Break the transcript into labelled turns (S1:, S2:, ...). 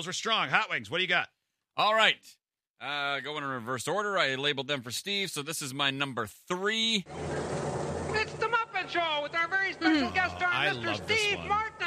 S1: Those were strong. Hot Wings, what do you got?
S2: All right. Going in reverse order. I labeled them for Steve, so this is my number 3.
S3: It's the Muppet Show with our very special guest star,
S1: I
S3: Mr.
S1: love this
S3: Steve
S1: one.
S3: Martin.